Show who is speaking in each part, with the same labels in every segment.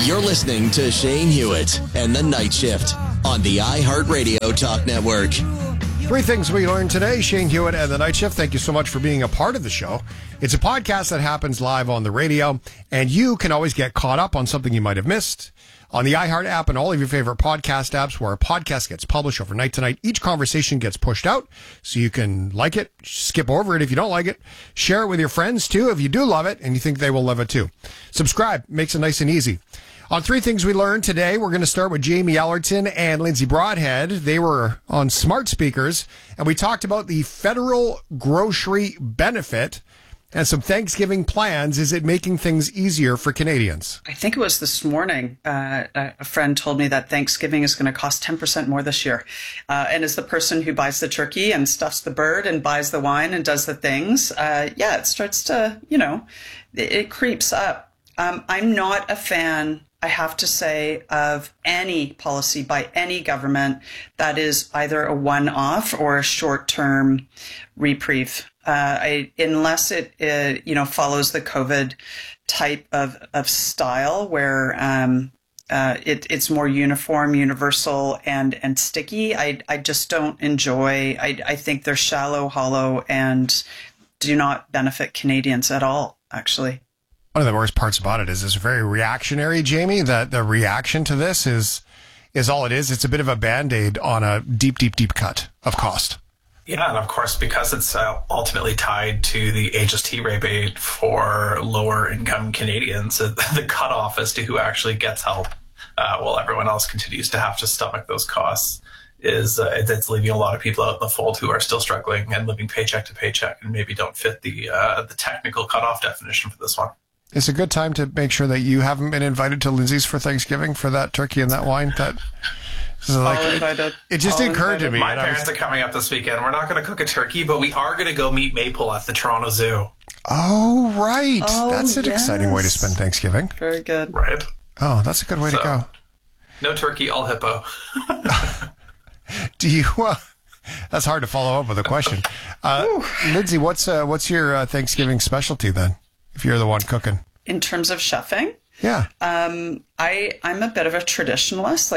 Speaker 1: You're listening to Shane Hewitt and the Night Shift on the iHeartRadio Talk Network.
Speaker 2: 3 things we learned today. Shane Hewitt and the Night Shift, thank you so much for being a part of the show. It's a podcast that happens live on the radio, and you can always get caught up on something you might have missed on the iHeart app and all of your favorite podcast apps where a podcast gets published overnight tonight. Each conversation gets pushed out so you can like it, skip over it if you don't like it, share it with your friends too if you do love it and you think they will love it too. Subscribe, makes it nice and easy. On 3 things we learned today, we're going to start with Jamie Ellerton and Lindsay Broadhead. They were on smart speakers, and we talked about the federal grocery benefit and some Thanksgiving plans. Is it making things easier for Canadians?
Speaker 3: I think it was this morning. A friend told me that Thanksgiving is going to cost 10% more this year. And as the person who buys the turkey and stuffs the bird and buys the wine and does the things, it starts to, it creeps up. I'm not a fan, I have to say, of any policy by any government that is either a one-off or a short-term reprieve. Unless it follows the COVID type of style where it's more uniform, universal, and sticky. I just don't enjoy. I think they're shallow, hollow, and do not benefit Canadians at all, actually.
Speaker 2: One of the worst parts about it is it's very reactionary, Jamie. That the reaction to this is all it is. It's a bit of a Band-Aid on a deep, deep, deep cut of cost.
Speaker 4: Yeah, and of course, because it's ultimately tied to the HST rebate for lower income Canadians, the cutoff as to who actually gets help while everyone else continues to have to stomach those costs is it's leaving a lot of people out in the fold who are still struggling and living paycheck to paycheck and maybe don't fit the technical cutoff definition for this one.
Speaker 2: It's a good time to make sure that you haven't been invited to Lindsay's for Thanksgiving for that turkey and that wine. It just occurred to me.
Speaker 4: My parents are coming up this weekend. We're not going to cook a turkey, but we are going to go meet Maple at the Toronto Zoo.
Speaker 2: Oh, right. That's an exciting way to spend Thanksgiving.
Speaker 3: Very good.
Speaker 4: Right.
Speaker 2: Oh, that's a good way to go.
Speaker 4: No turkey, all hippo.
Speaker 2: Do you... that's hard to follow up with a question. Lindsay, what's your Thanksgiving specialty then, if you're the one cooking?
Speaker 3: In terms of chefing?
Speaker 2: Yeah.
Speaker 3: I'm a bit of a traditionalist.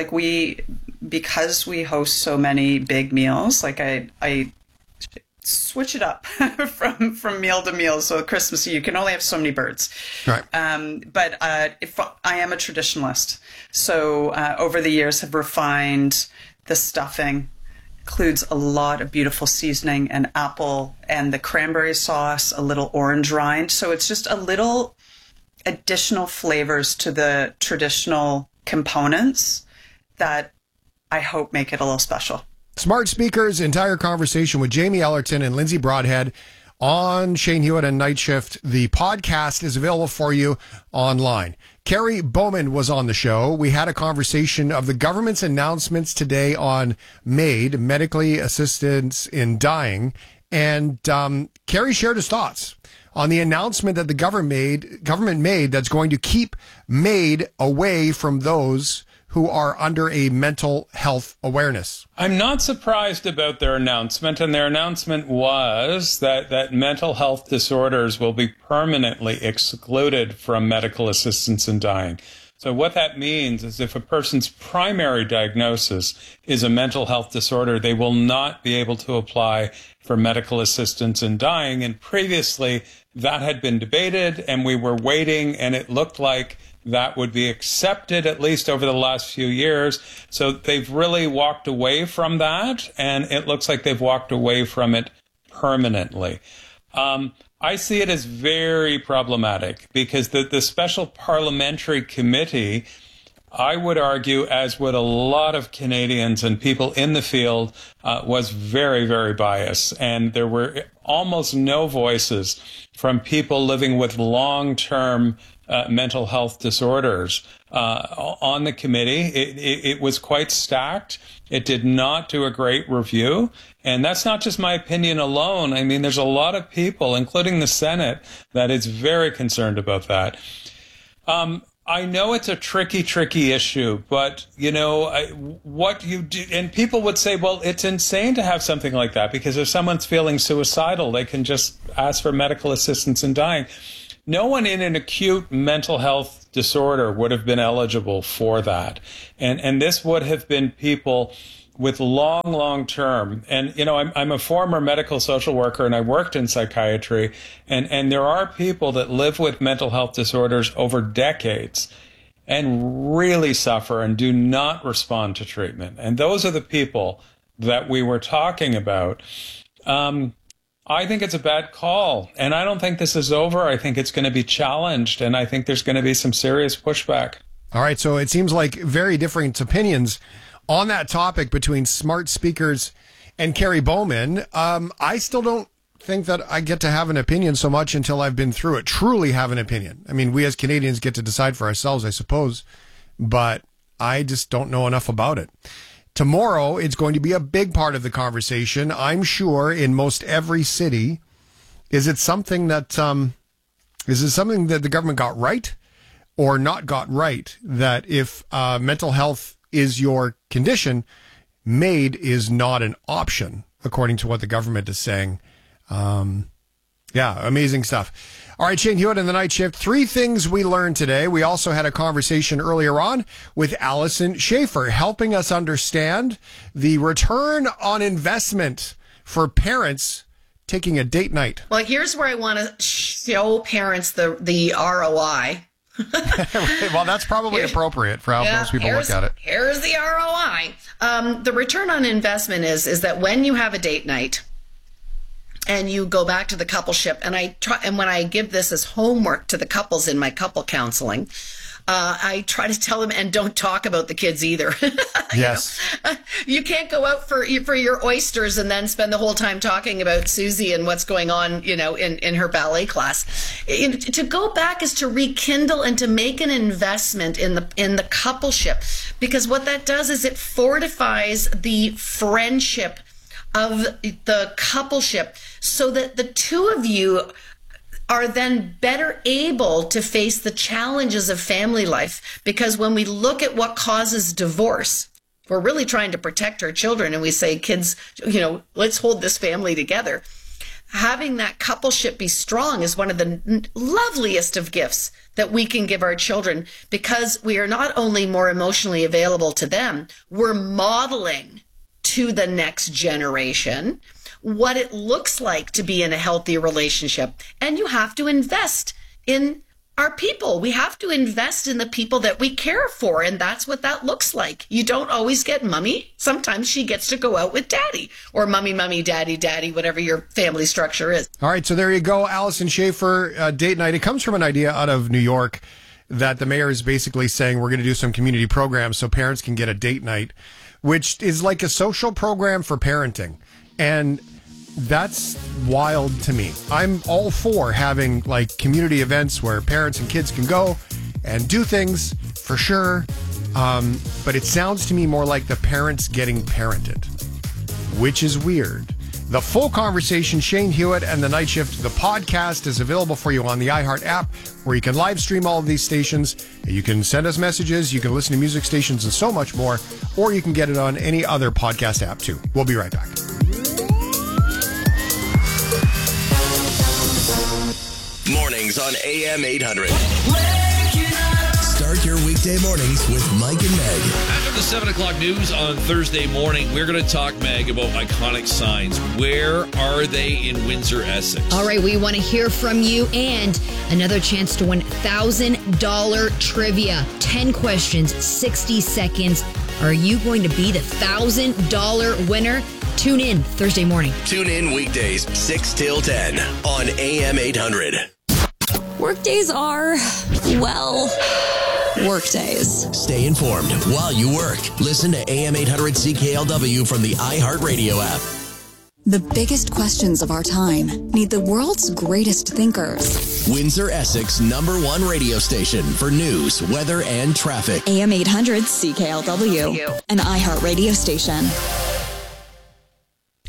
Speaker 3: Because we host so many big meals, I switch it up from meal to meal. So Christmas, you can only have so many birds.
Speaker 2: Right.
Speaker 3: But if I am a traditionalist, so over the years have refined the stuffing. Includes a lot of beautiful seasoning and apple and the cranberry sauce, a little orange rind. So it's just a little additional flavors to the traditional components that I hope make it a little special.
Speaker 2: Smart Speakers, entire conversation with Jamie Ellerton and Lindsay Broadhead on Shane Hewitt and Night Shift. The podcast is available for you online. Carrie Bowman was on the show. We had a conversation of the government's announcements today on MAID, medically assistance in dying, and Carrie shared his thoughts on the announcement that the government made that's going to keep MAID away from those who are under a mental health awareness.
Speaker 5: I'm not surprised about their announcement, and their announcement was that mental health disorders will be permanently excluded from medical assistance in dying. So what that means is if a person's primary diagnosis is a mental health disorder, they will not be able to apply for medical assistance in dying. And previously, that had been debated, and we were waiting, and it looked like that would be accepted, at least over the last few years. So they've really walked away from that, and it looks like they've walked away from it permanently. I see it as very problematic because the Special Parliamentary Committee, I would argue, as would a lot of Canadians and people in the field, was very, very biased. And there were almost no voices from people living with long-term mental health disorders on the committee. It was quite stacked. It did not do a great review. And that's not just my opinion alone. I mean, there's a lot of people, including the Senate, that is very concerned about that. I know it's a tricky issue, but, what you do, and people would say, well, it's insane to have something like that because if someone's feeling suicidal, they can just ask for medical assistance in dying. no one in an acute mental health disorder would have been eligible for that. And this would have been people with long term. And, you know, I'm a former medical social worker and I worked in psychiatry. And there are people that live with mental health disorders over decades and really suffer and do not respond to treatment. And those are the people that we were talking about. I think it's a bad call. And I don't think this is over. I think it's going to be challenged. And I think there's going to be some serious pushback.
Speaker 2: All right. So it seems like very different opinions on that topic between smart speakers and Carrie Bowman. I still don't think that I get to have an opinion so much until I've been through it, truly have an opinion. I mean, we as Canadians get to decide for ourselves, I suppose, but I just don't know enough about it. Tomorrow, it's going to be a big part of the conversation, I'm sure, in most every city. Is it something that the government got right or not got right? That if mental health is your condition, MAID is not an option, according to what the government is saying. Amazing stuff. All right, Shane Hewitt in the Night Shift. 3 things we learned today. We also had a conversation earlier on with Allison Schaefer, helping us understand the return on investment for parents taking a date night.
Speaker 6: Well, here's where I want to show parents the ROI.
Speaker 2: Well, that's probably appropriate for how most people look at it.
Speaker 6: Here's the ROI. The return on investment is that when you have a date night and you go back to the coupleship, and when I give this as homework to the couples in my couple counseling, I try to tell them, and don't talk about the kids either.
Speaker 2: Yes.
Speaker 6: You can't go out for your oysters and then spend the whole time talking about Susie and what's going on, in her ballet class. To go back is to rekindle and to make an investment in the coupleship, because what that does is it fortifies the friendship of the coupleship so that the two of you are then better able to face the challenges of family life. Because when we look at what causes divorce, we're really trying to protect our children, and we say, kids, let's hold this family together. Having that coupleship be strong is one of the loveliest of gifts that we can give our children, because we are not only more emotionally available to them, we're modeling to the next generation what it looks like to be in a healthy relationship. And you have to invest in our people. We have to invest in the people that we care for. And that's what that looks like. You don't always get mommy. Sometimes she gets to go out with daddy, or mommy, daddy, whatever your family structure is.
Speaker 2: All right. So there you go. Allison Schaefer, date night. It comes from an idea out of New York that the mayor is basically saying we're going to do some community programs so parents can get a date night, which is like a social program for parenting. And that's wild to me. I'm all for having like community events where parents and kids can go and do things, for sure. But it sounds to me more like the parents getting parented, which is weird. The full conversation, Shane Hewitt and the Night Shift, the podcast, is available for you on the iHeart app, where you can live stream all of these stations. You can send us messages, you can listen to music stations and so much more, or you can get it on any other podcast app too. We'll be right back.
Speaker 1: Mornings on AM 800. Start your weekday mornings with Mike and Meg.
Speaker 7: After the 7 o'clock news on Thursday morning, we're going to talk, Meg, about iconic signs. Where are they in Windsor, Essex?
Speaker 8: All right, we want to hear from you, and another chance to win $1,000 trivia. 10 questions, 60 seconds. Are you going to be the $1,000 winner? Tune in Thursday morning.
Speaker 1: Tune in weekdays 6 till 10 on AM 800.
Speaker 9: Workdays are, well, workdays.
Speaker 1: Stay informed while you work. Listen to AM 800 CKLW from the iHeartRadio app.
Speaker 9: The biggest questions of our time need the world's greatest thinkers.
Speaker 1: Windsor, Essex, #1 radio station for news, weather, and traffic.
Speaker 9: AM 800 CKLW, an iHeartRadio station.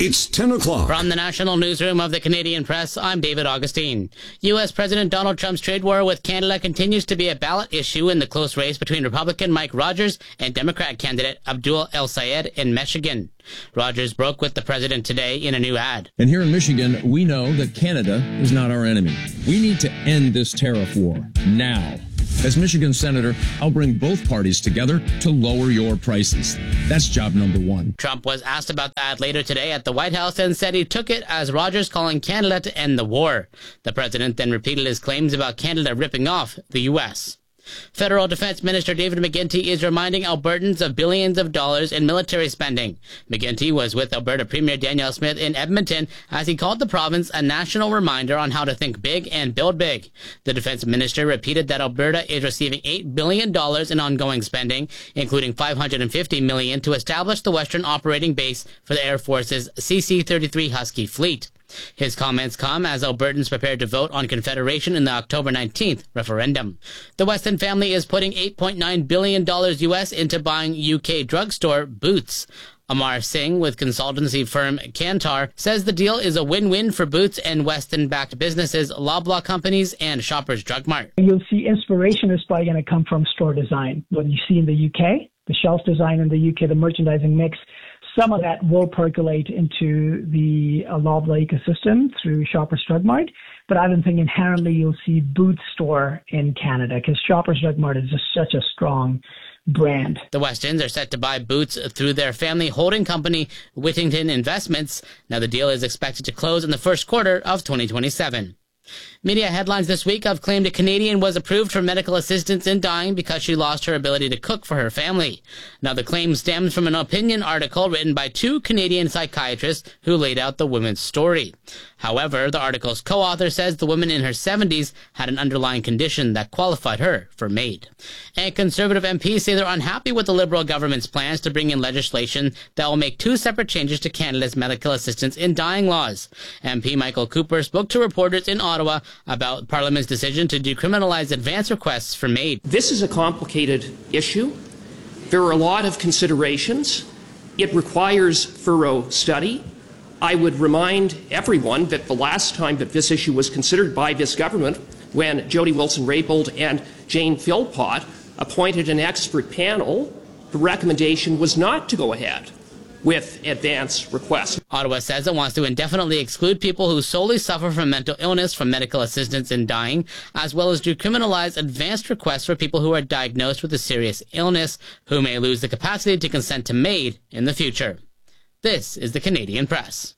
Speaker 10: It's 10 o'clock.
Speaker 11: From the National Newsroom of the Canadian Press, I'm David Augustine. U.S. President Donald Trump's trade war with Canada continues to be a ballot issue in the close race between Republican Mike Rogers and Democrat candidate Abdul El-Sayed in Michigan. Rogers broke with the president today in a new ad.
Speaker 12: And here in Michigan, we know that Canada is not our enemy. We need to end this tariff war now. As Michigan Senator, I'll bring both parties together to lower your prices. That's job number one.
Speaker 11: Trump was asked about that later today at the White House and said he took it as Rogers calling Canada to end the war. The president then repeated his claims about Canada ripping off the U.S. Federal Defense Minister David McGuinty is reminding Albertans of billions of dollars in military spending. McGuinty was with Alberta Premier Danielle Smith in Edmonton as he called the province a national reminder on how to think big and build big. The defense minister repeated that Alberta is receiving $8 billion in ongoing spending, including $550 million to establish the Western Operating Base for the Air Force's CC-33 Husky fleet. His comments come as Albertans prepare to vote on Confederation in the October 19th referendum. The Weston family is putting $8.9 billion US into buying UK drugstore Boots. Amar Singh with consultancy firm Kantar says the deal is a win-win for Boots and Weston-backed businesses Loblaw Companies and Shoppers Drug Mart.
Speaker 13: You'll see inspiration is probably going to come from store design. What you see in the UK, the shelf design in the UK, the merchandising mix, some of that will percolate into the Loblaw ecosystem through Shoppers Drug Mart, but I don't think inherently you'll see Boots store in Canada because Shoppers Drug Mart is just such a strong brand.
Speaker 11: The Westons are set to buy Boots through their family holding company, Whittington Investments. Now the deal is expected to close in the first quarter of 2027. Media headlines this week have claimed a Canadian was approved for medical assistance in dying because she lost her ability to cook for her family. Now, the claim stems from an opinion article written by two Canadian psychiatrists who laid out the woman's story. However, the article's co-author says the woman in her 70s had an underlying condition that qualified her for MAID. And Conservative MPs say they're unhappy with the Liberal government's plans to bring in legislation that will make two separate changes to Canada's medical assistance in dying laws. MP Michael Cooper spoke to reporters in Ottawa about Parliament's decision to decriminalize advance requests for MAID.
Speaker 14: This is a complicated issue. There are a lot of considerations. It requires thorough study. I would remind everyone that the last time that this issue was considered by this government, when Jody Wilson-Raybould and Jane Philpott appointed an expert panel, the recommendation was not to go ahead with advance requests.
Speaker 11: Ottawa says it wants to indefinitely exclude people who solely suffer from mental illness from medical assistance in dying, as well as decriminalize advanced requests for people who are diagnosed with a serious illness who may lose the capacity to consent to MAID in the future. This is the Canadian Press.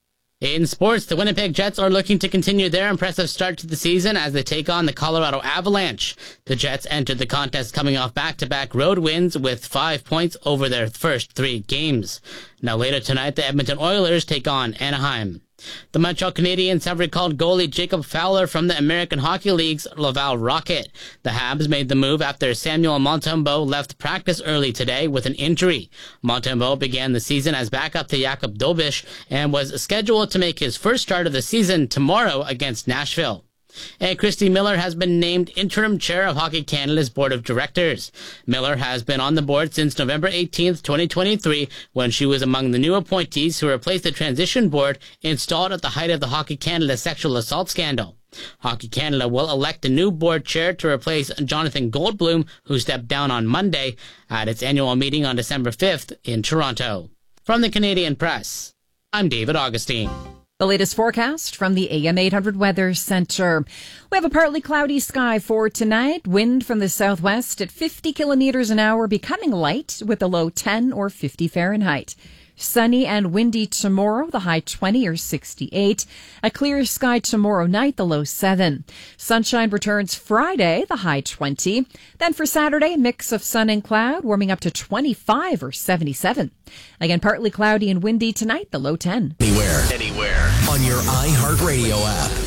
Speaker 11: In sports, the Winnipeg Jets are looking to continue their impressive start to the season as they take on the Colorado Avalanche. The Jets entered the contest coming off back-to-back road wins with 5 points over their first 3 games. Now later tonight, the Edmonton Oilers take on Anaheim. The Montreal Canadiens have recalled goalie Jacob Fowler from the American Hockey League's Laval Rocket. The Habs made the move after Samuel Montembeault left practice early today with an injury. Montembeault began the season as backup to Jakub Dobiš and was scheduled to make his first start of the season tomorrow against Nashville. And Christy Miller has been named interim chair of Hockey Canada's board of directors. Miller has been on the board since November 18th, 2023, when she was among the new appointees who replaced the transition board installed at the height of the Hockey Canada sexual assault scandal. Hockey Canada will elect a new board chair to replace Jonathan Goldblum, who stepped down on Monday at its annual meeting on December 5th in Toronto. From the Canadian Press, I'm David Augustine.
Speaker 15: The latest forecast from the AM 800 Weather Center. We have a partly cloudy sky for tonight. Wind from the southwest at 50 kilometers an hour, becoming light with a low 10 or 50 Fahrenheit. Sunny and windy tomorrow, the high 20 or 68. A clear sky tomorrow night, the low 7. Sunshine returns Friday, the high 20. Then for Saturday, a mix of sun and cloud, warming up to 25 or 77. Again, partly cloudy and windy tonight, the low 10.
Speaker 1: Anywhere. On your iHeartRadio app.